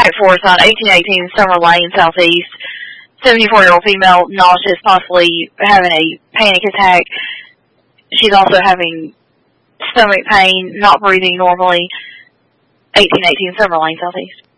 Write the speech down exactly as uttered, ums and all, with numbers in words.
Pack four sign, eighteen eighteen Summer Lane, Southeast. seventy-four-year-old female, nauseous, possibly having a panic attack. She's also having stomach pain, not breathing normally. eighteen eighteen Summer Lane, Southeast.